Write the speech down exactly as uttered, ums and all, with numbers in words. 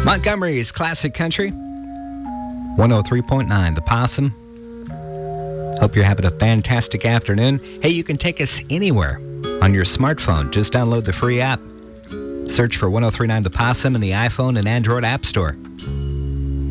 Montgomery's Classic Country, one oh three point nine, The Possum. Hope you're having a fantastic afternoon. Hey, you can take us anywhere on your smartphone. Just download the free app. Search for one oh three point nine The Possum in the iPhone and Android App Store.